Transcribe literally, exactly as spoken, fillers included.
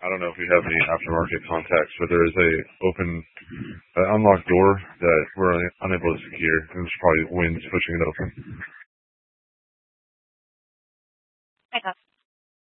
I don't know if we have any aftermarket contacts, but there is a open, uh, unlocked door that we're unable to secure. And it's probably winds pushing it open.